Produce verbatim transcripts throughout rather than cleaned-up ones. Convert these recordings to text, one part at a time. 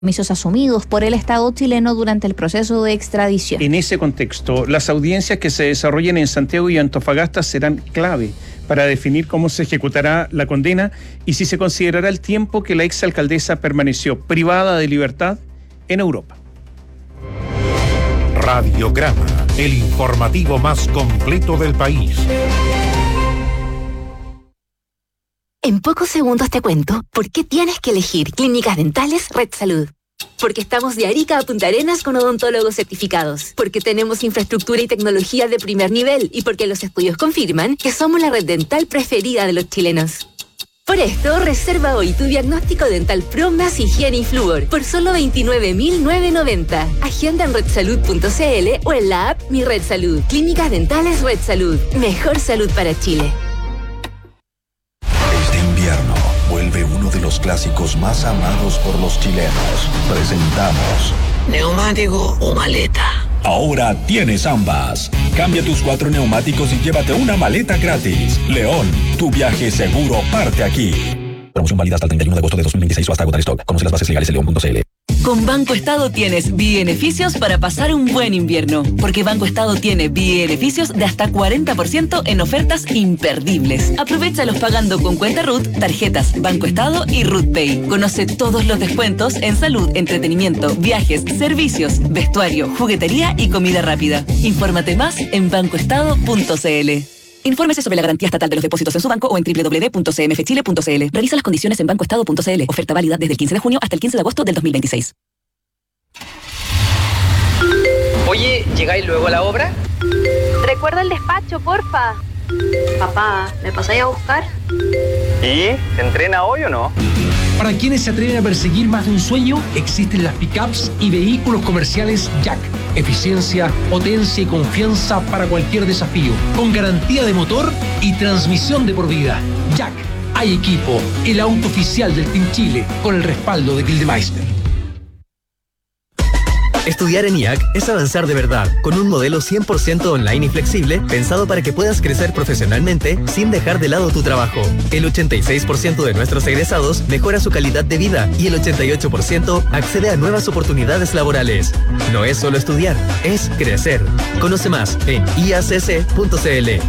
compromisos asumidos por el Estado chileno durante el proceso de extradición. En ese contexto, las audiencias que se desarrollen en Santiago y Antofagasta serán clave para definir cómo se ejecutará la condena y si se considerará el tiempo que la exalcaldesa permaneció privada de libertad en Europa. Radiograma, el informativo más completo del país. En pocos segundos te cuento por qué tienes que elegir Clínicas Dentales Red Salud. Porque estamos de Arica a Punta Arenas con odontólogos certificados. Porque tenemos infraestructura y tecnología de primer nivel. Y porque los estudios confirman que somos la red dental preferida de los chilenos. Por esto, reserva hoy tu diagnóstico dental Pro más higiene y flúor por solo veintinueve mil novecientos noventa. Agenda en red salud punto c l o en la app Mi Red Salud. Clínicas Dentales Red Salud. Mejor salud para Chile. Invierno vuelve uno de los clásicos más amados por los chilenos. Presentamos ¿neumático o maleta? Ahora tienes ambas. Cambia tus cuatro neumáticos y llévate una maleta gratis. León, tu viaje seguro parte aquí. Promoción válida hasta el treinta y uno de agosto de dos mil veintiséis o hasta agotar stock. Conoce las bases legales en león punto c l. Con Banco Estado tienes beneficios para pasar un buen invierno, porque Banco Estado tiene beneficios de hasta cuarenta por ciento en ofertas imperdibles. Aprovéchalos pagando con cuenta R U T, tarjetas Banco Estado y R U T Pay. Conoce todos los descuentos en salud, entretenimiento, viajes, servicios, vestuario, juguetería y comida rápida. Infórmate más en banco estado punto c l. Infórmese sobre la garantía estatal de los depósitos en su banco o en doble u doble u doble u punto c m f chile punto c l. Revisa las condiciones en banco estado punto c l. Oferta válida desde el quince de junio hasta el quince de agosto del dos mil veintiséis. Oye, ¿llegáis luego a la obra? Recuerda el despacho, porfa. Papá, ¿me pasáis a buscar? ¿Y? ¿Se entrena hoy o no? Para quienes se atreven a perseguir más de un sueño, existen las pickups y vehículos comerciales Jack. Eficiencia, potencia y confianza para cualquier desafío. Con garantía de motor y transmisión de por vida. Jack, hay equipo. El auto oficial del Team Chile, con el respaldo de Gildemeister. Estudiar en I A C es avanzar de verdad, con un modelo cien por ciento online y flexible, pensado para que puedas crecer profesionalmente sin dejar de lado tu trabajo. El ochenta y seis por ciento de nuestros egresados mejora su calidad de vida y el ochenta y ocho por ciento accede a nuevas oportunidades laborales. No es solo estudiar, es crecer. Conoce más en i a c c punto c l.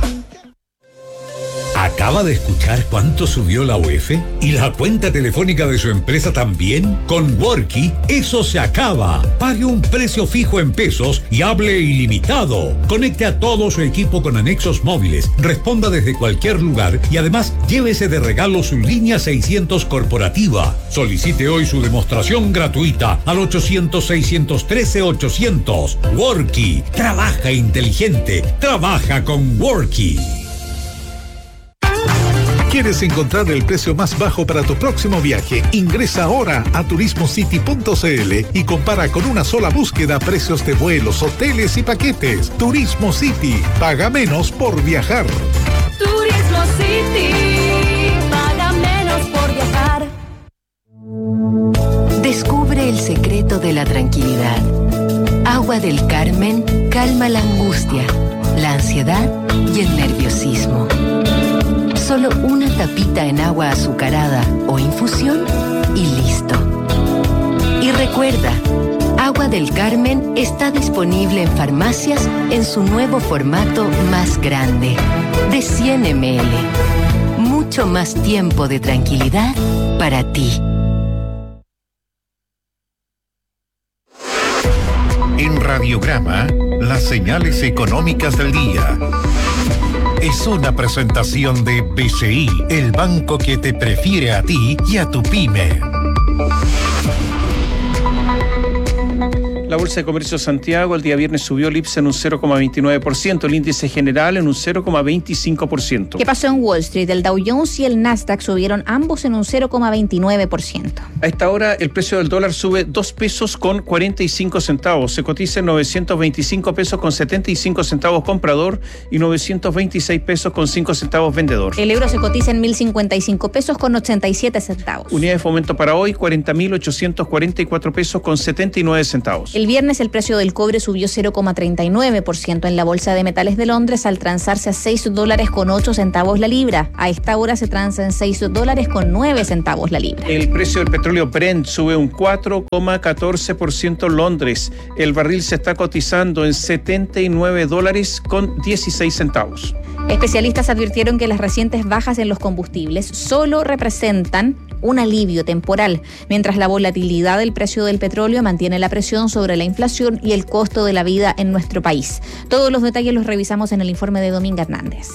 ¿Acaba de escuchar cuánto subió la U E F? ¿Y la cuenta telefónica de su empresa también? Con Worky, eso se acaba. Pague un precio fijo en pesos y hable ilimitado. Conecte a todo su equipo con anexos móviles, responda desde cualquier lugar y además llévese de regalo su línea seiscientos corporativa. Solicite hoy su demostración gratuita al ochocientos, seiscientos trece, ochocientos. Worky, trabaja inteligente, trabaja con Worky. ¿Quieres encontrar el precio más bajo para tu próximo viaje? Ingresa ahora a turismo city punto c l y compara con una sola búsqueda precios de vuelos, hoteles y paquetes. Turismo City. Paga menos por viajar. Turismo City. Paga menos por viajar. Descubre el secreto de la tranquilidad. Agua del Carmen calma la angustia, la ansiedad y el nerviosismo. Solo una tapita en agua azucarada o infusión y listo. Y recuerda, Agua del Carmen está disponible en farmacias en su nuevo formato más grande, de cien mililitros. Mucho más tiempo de tranquilidad para ti. En Radiograma, las señales económicas del día. Es una presentación de B C I, el banco que te prefiere a ti y a tu pyme. La Bolsa de Comercio de Santiago el día viernes subió el I P S en un cero coma veintinueve por ciento, el índice general en un cero coma veinticinco por ciento. ¿Qué pasó en Wall Street? El Dow Jones y el Nasdaq subieron ambos en un cero coma veintinueve por ciento. A esta hora el precio del dólar sube dos pesos con cuarenta y cinco centavos. Se cotiza en novecientos veinticinco pesos con setenta y cinco centavos comprador y novecientos veintiséis pesos con cinco centavos vendedor. El euro se cotiza en mil cincuenta y cinco pesos con ochenta y siete centavos. Unidad de fomento para hoy, cuarenta mil ochocientos cuarenta y cuatro pesos con setenta y nueve centavos. El viernes el precio del cobre subió cero coma treinta y nueve por ciento en la Bolsa de Metales de Londres al transarse a seis dólares con ocho centavos la libra. A esta hora se transa en seis dólares con nueve centavos la libra. El precio del petróleo Brent sube un cuatro coma catorce por ciento en Londres. El barril se está cotizando en setenta y nueve dólares con dieciséis centavos. Especialistas advirtieron que las recientes bajas en los combustibles solo representan un alivio temporal, mientras la volatilidad del precio del petróleo mantiene la presión sobre la inflación y el costo de la vida en nuestro país. Todos los detalles los revisamos en el informe de Dominga Hernández.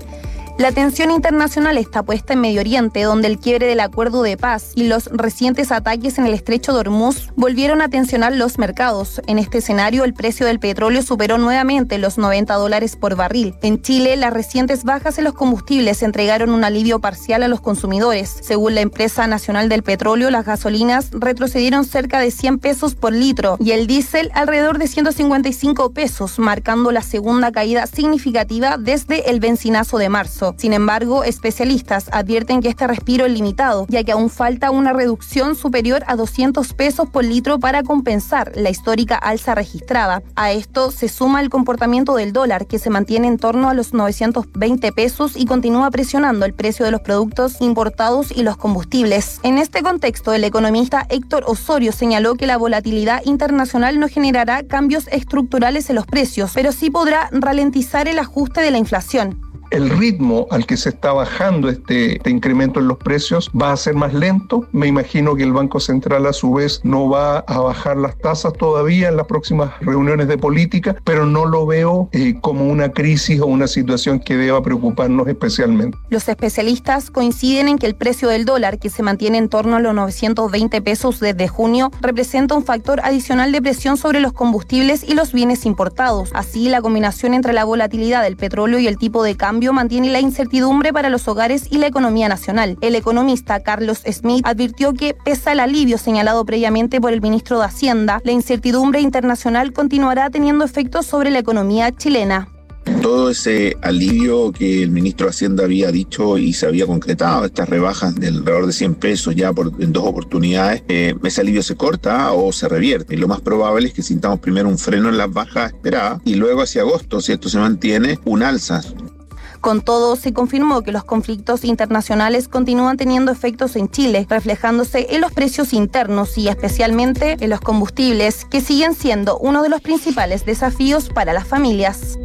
La atención internacional está puesta en Medio Oriente, donde el quiebre del acuerdo de paz y los recientes ataques en el estrecho de Hormuz volvieron a tensionar los mercados. En este escenario, el precio del petróleo superó nuevamente los noventa dólares por barril. En Chile, las recientes bajas en los combustibles entregaron un alivio parcial a los consumidores. Según la empresa nacional del petróleo, las gasolinas retrocedieron cerca de cien pesos por litro y el diésel alrededor de ciento cincuenta y cinco pesos, marcando la segunda caída significativa desde el bencinazo de marzo. Sin embargo, especialistas advierten que este respiro es limitado, ya que aún falta una reducción superior a doscientos pesos por litro para compensar la histórica alza registrada. A esto se suma el comportamiento del dólar, que se mantiene en torno a los novecientos veinte pesos y continúa presionando el precio de los productos importados y los combustibles. En este contexto, el economista Héctor Osorio señaló que la volatilidad internacional no generará cambios estructurales en los precios, pero sí podrá ralentizar el ajuste de la inflación. El ritmo al que se está bajando este, este incremento en los precios va a ser más lento. Me imagino que el Banco Central a su vez no va a bajar las tasas todavía en las próximas reuniones de política, pero no lo veo eh, como una crisis o una situación que deba preocuparnos especialmente. Los especialistas coinciden en que el precio del dólar, que se mantiene en torno a los novecientos veinte pesos desde junio, representa un factor adicional de presión sobre los combustibles y los bienes importados. Así, la combinación entre la volatilidad del petróleo y el tipo de cambio mantiene la incertidumbre para los hogares y la economía nacional. El economista Carlos Smith advirtió que, pese al alivio señalado previamente por el ministro de Hacienda, la incertidumbre internacional continuará teniendo efectos sobre la economía chilena. Todo ese alivio que el ministro de Hacienda había dicho y se había concretado, estas rebajas de alrededor de cien pesos ya por, en dos oportunidades, eh, ese alivio se corta o se revierte. Y lo más probable es que sintamos primero un freno en las bajas esperadas y luego hacia agosto, si esto se mantiene, un alza. Con todo, se confirmó que los conflictos internacionales continúan teniendo efectos en Chile, reflejándose en los precios internos y especialmente en los combustibles, que siguen siendo uno de los principales desafíos para las familias.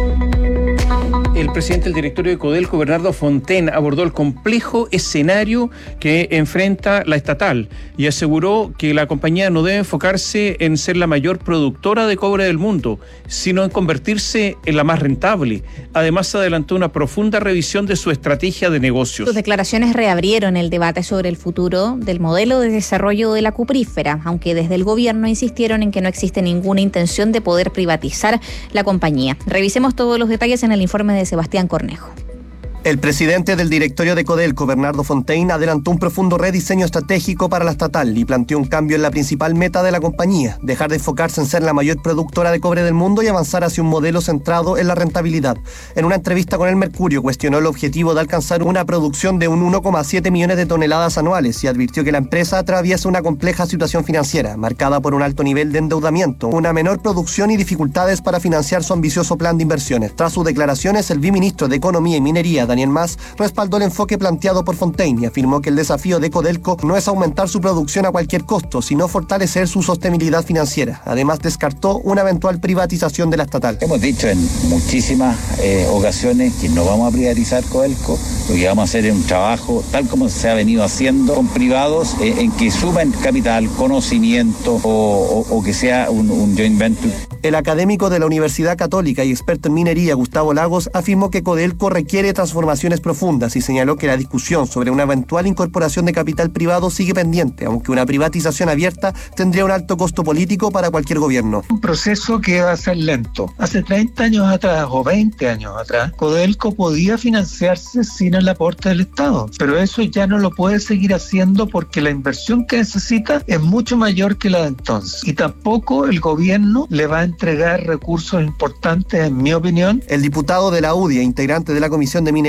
El presidente del directorio de Codelco, Bernardo Fontaine, abordó el complejo escenario que enfrenta la estatal y aseguró que la compañía no debe enfocarse en ser la mayor productora de cobre del mundo, sino en convertirse en la más rentable. Además, adelantó una profunda revisión de su estrategia de negocios. Sus declaraciones reabrieron el debate sobre el futuro del modelo de desarrollo de la cuprífera, aunque desde el gobierno insistieron en que no existe ninguna intención de poder privatizar la compañía. Revisemos todos los detalles en el informe de Sebastián Cornejo. El presidente del directorio de Codelco, Bernardo Fontaine, adelantó un profundo rediseño estratégico para la estatal y planteó un cambio en la principal meta de la compañía, dejar de enfocarse en ser la mayor productora de cobre del mundo y avanzar hacia un modelo centrado en la rentabilidad. En una entrevista con El Mercurio, cuestionó el objetivo de alcanzar una producción de un uno coma siete millones de toneladas anuales y advirtió que la empresa atraviesa una compleja situación financiera, marcada por un alto nivel de endeudamiento, una menor producción y dificultades para financiar su ambicioso plan de inversiones. Tras sus declaraciones, el viceministro de Economía y Minería, Daniel Mas, respaldó el enfoque planteado por Fontaine y afirmó que el desafío de Codelco no es aumentar su producción a cualquier costo, sino fortalecer su sostenibilidad financiera. Además, descartó una eventual privatización de la estatal. Hemos dicho en muchísimas eh, ocasiones que no vamos a privatizar Codelco, lo que vamos a hacer es un trabajo tal como se ha venido haciendo con privados eh, en que sumen capital, conocimiento o, o, o que sea un, un joint venture. El académico de la Universidad Católica y experto en minería, Gustavo Lagos, afirmó que Codelco requiere transformaciones profundas y señaló que la discusión sobre una eventual incorporación de capital privado sigue pendiente, aunque una privatización abierta tendría un alto costo político para cualquier gobierno. Un proceso que va a ser lento. Hace treinta años atrás o veinte años atrás, Codelco podía financiarse sin el aporte del Estado, pero eso ya no lo puede seguir haciendo porque la inversión que necesita es mucho mayor que la de entonces. Y tampoco el gobierno le va a entregar recursos importantes, en mi opinión. El diputado de la U D I E, integrante de la Comisión de Minería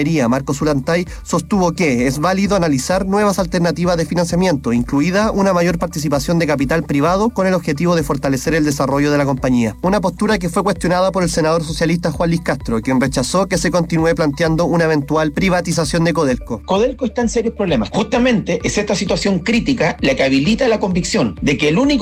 Minería, Marcos Urantay, sostuvo que es válido analizar nuevas alternativas de financiamiento, incluida una mayor participación de capital privado con el objetivo de fortalecer el desarrollo de la compañía. Una postura que fue cuestionada por el senador socialista Juan Luis Castro, quien rechazó que se continúe planteando una eventual privatización de Codelco. Codelco está en serios problemas. Justamente es esta situación crítica la que habilita la convicción de que el único